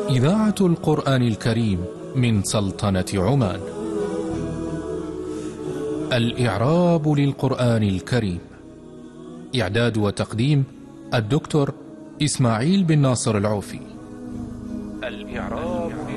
إذاعة القرآن الكريم من سلطنة عمان. الإعراب للقرآن الكريم. إعداد وتقديم الدكتور إسماعيل بن ناصر العوفي. الإعراب